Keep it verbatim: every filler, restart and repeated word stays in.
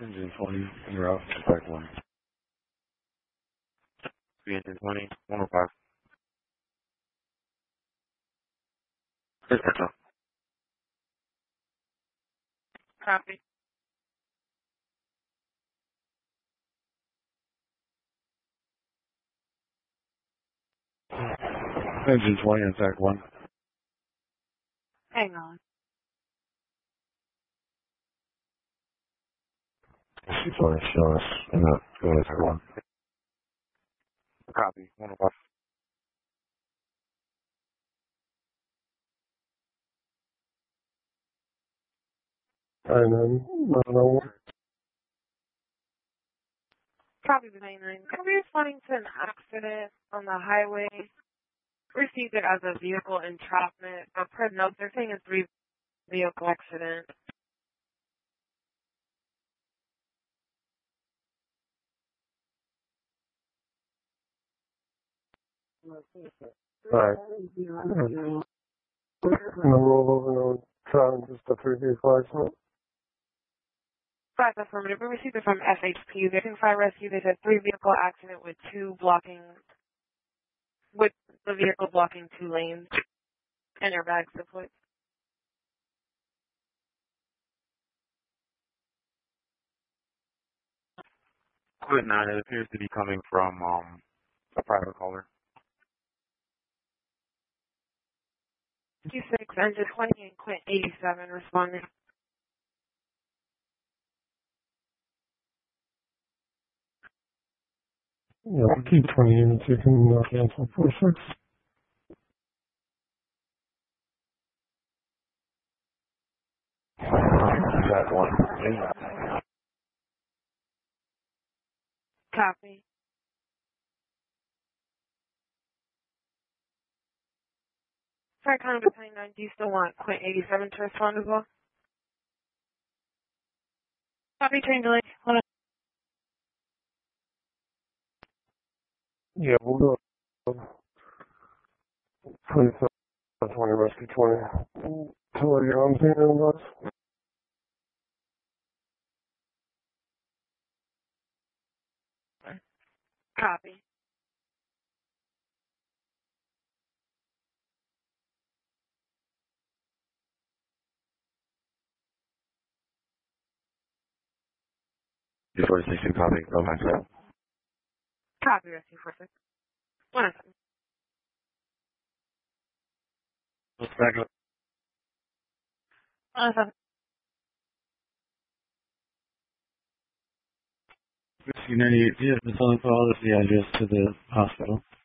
Engine twenty, en route to Site one. Three engine twenty, one oh five. Dispatch off. Copy. Engine twenty on Site one. Hang on. C twenty, show us. I'm not going to Site one. Copy, one oh five. And then, I don't know. Copy the nine nine. Are we responding to an accident on the highway? Received it as a vehicle entrapment, but per notes, they're saying it's three vehicle accident. Alright. No rollover, no time, just a three vehicle accident. Five affirmative. We received it from F H P. They can fire rescue. They said three vehicle accident with two blocking, with the vehicle blocking two lanes and airbags deployed. Quit nine, it appears to be coming from um a private caller. Q six, engine twenty, and Quint eighty-seven responding. Yeah, we'll keep twenty units, you can uh, cancel four six. That one. Copy. Sorry, kind of between nine. Do you still want Quint eighty-seven to respond as well? Copy, train delay. Hold on. Yeah, we'll go. twenty-seven, twenty, rescue twenty. Tell her you're on scene, boss. Copy. Before station copy, go back to Copy, rescue four six. One second. Let's back up. One second. fifteen ninety-eight, yeah, the phone call is the address to the hospital.